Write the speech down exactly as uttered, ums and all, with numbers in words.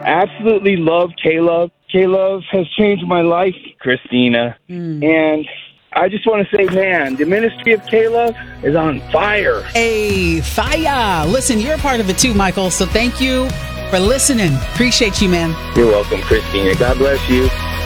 absolutely love K-Love. K-Love has changed my life, Christina. Mm. And I just want to say, man, the ministry of K-Love is on fire. Hey, fire. Listen, you're a part of it too, Michael. So thank you for listening. Appreciate you, man. You're welcome, Christina. God bless you.